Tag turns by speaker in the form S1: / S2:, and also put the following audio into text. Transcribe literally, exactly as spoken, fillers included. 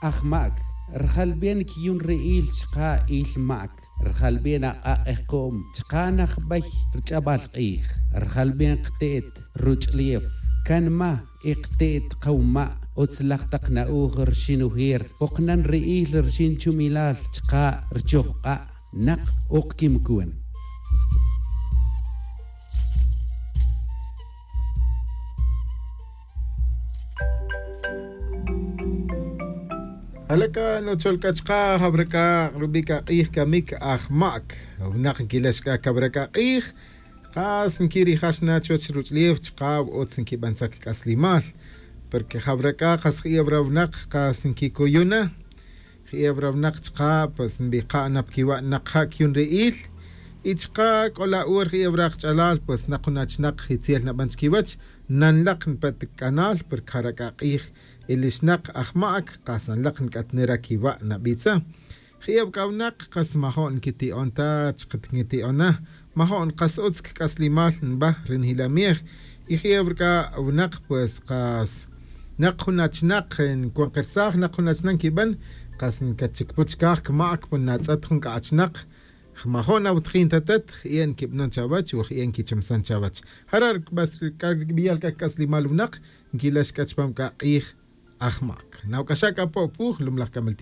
S1: أخماك رخلبين كيون رئيل شقا إيل ماك رخلبين أقيقوم شقا نخبش رجبال قيخ رخلبين قتيت رجليف كان ما اقتيت قوما أتسلق تقنا أوغر شينو هير وقنا رئيل رشين شميلال شقا رجوقا نق أوقكي مكون
S2: Halaka no cholkachqa habraka rubika qih kamik ahmak wnaq kilashka kabraka qih qas nkiri khashna chwach ruchlief chqa otsin ki bansak kaslimal porque habraka qas khiyabravnaq qas nkikoyuna khiyabravnaq chqa pas nbiqa napkiwa naqha kyun reil ichqa kola ur khiyabraq chalal pas naqunachnaq khitiel nabanchkiwach nanlaq pat kanal per kharaka qih ilishnaq ahmak qasan laqn katnera kiwa nabitsa khiyab kawnaq qas mahon kiti onta chqitngiti ona mahon qas utsk kaslimal ba rin hilamir khiyab ka wnaq pues qas naqunachnaq en konqersaq naqunachnan kiban qasan kachikpuchkaq kmak punatsatkhun kachnaq mahon awtqin tatat yen kibnon chabach wa yen kichimsan chabach harar bas bial ka kaslimal wnaq gilash kachpam ka qih أخماك ناو كشاكا بو بوخ لملح كمل